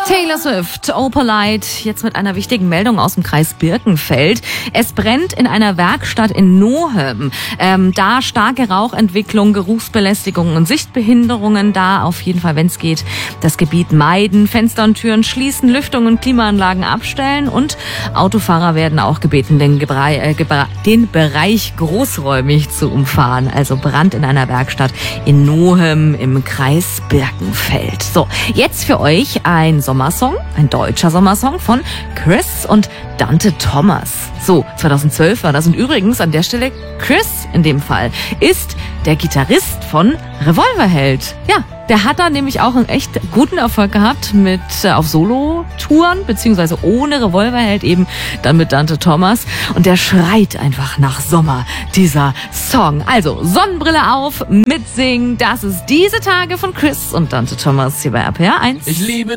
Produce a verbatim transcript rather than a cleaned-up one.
Taylor Swift, Opalite, jetzt mit einer wichtigen Meldung aus dem Kreis Birkenfeld. Es brennt in einer Werkstatt in Nohem. Ähm, da starke Rauchentwicklung, Geruchsbelästigungen und Sichtbehinderungen. Da auf jeden Fall, wenn es geht, das Gebiet meiden, Fenster und Türen schließen, Lüftung und Klimaanlagen abstellen und Autofahrer werden auch gebeten, den, Gebrei, äh, Gebra- den Bereich großräumig zu umfahren. Also Brand in einer Werkstatt in Nohem im Kreis Birkenfeld. So, jetzt für euch ein Sommersong, ein deutscher Sommersong von Chris und Dante Thomas. So, zweitausendzwölf war das. Und übrigens an der Stelle, Chris in dem Fall ist der Gitarrist von Revolverheld. Ja, der hat da nämlich auch einen echt guten Erfolg gehabt mit äh, auf Solo-Touren, beziehungsweise ohne Revolverheld eben dann mit Dante Thomas. Und der schreit einfach nach Sommer, dieser Song. Also Sonnenbrille auf, mitsingen. Das ist diese Tage von Chris und Dante Thomas hier bei R P R eins. Ich liebe